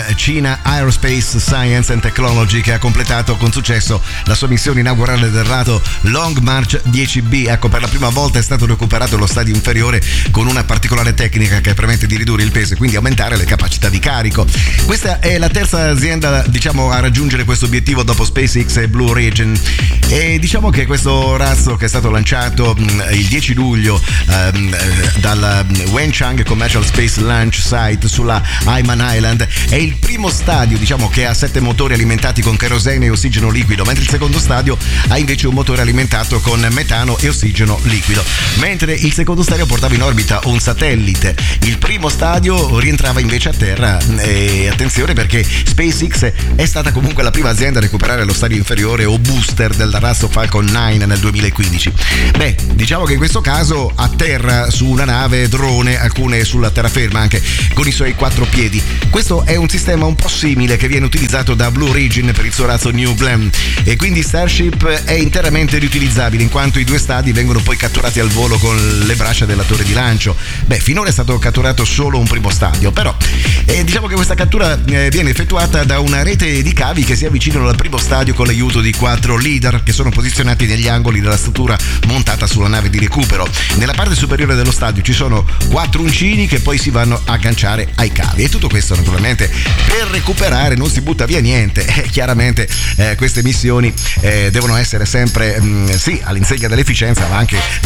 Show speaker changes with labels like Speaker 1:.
Speaker 1: Cina Aerospace Science and Technology, che ha completato con successo la sua missione inaugurale del rato Long March 10B. Ecco, per la prima volta è stato recuperato lo stadio inferiore con una particolare tecnica che permette di ridurre il peso e quindi aumentare le capacità di carico. Questa è la terza azienda, diciamo, a raggiungere questo obiettivo dopo SpaceX e Blue Origin, e diciamo che questo razzo, che è stato lanciato il 10 luglio dal Wenchang Commercial Space Launch Site sulla Hainan Island, è il primo stadio, diciamo, che ha 7 motori alimentati con kerosene e ossigeno liquido, mentre il secondo stadio ha invece un motore alimentato con metano e ossigeno liquido. Mentre il secondo stadio portava in orbita un satellite, il primo stadio rientrava invece a terra. E attenzione, perché SpaceX è stata comunque la prima azienda a recuperare lo stadio inferiore o booster del razzo Falcon 9 nel 2015. Beh, diciamo che in questo caso a terra su una nave drone, alcune sulla terraferma anche con i suoi 4 piedi. Questo è un sistema un po' simile che viene utilizzato da Blue Origin per il suo razzo New Glenn, e quindi Starship è interamente riutilizzabile, in quanto i 2 stadi vengono poi catturati al volo con le braccia della torre di lancio. Beh, finora è stato catturato solo un primo stadio, però diciamo che questa cattura viene effettuata da una rete di cavi che si avvicinano al primo stadio con l'aiuto di 4 leader che sono posizionati negli angoli della struttura montata sulla nave di recupero. Nella parte superiore dello stadio ci sono 4 uncini che poi si vanno a agganciare ai cavi, e tutto questo naturalmente per recuperare, non si butta via niente. Chiaramente queste missioni devono essere sempre sì all'insegna dell'efficienza, ma anche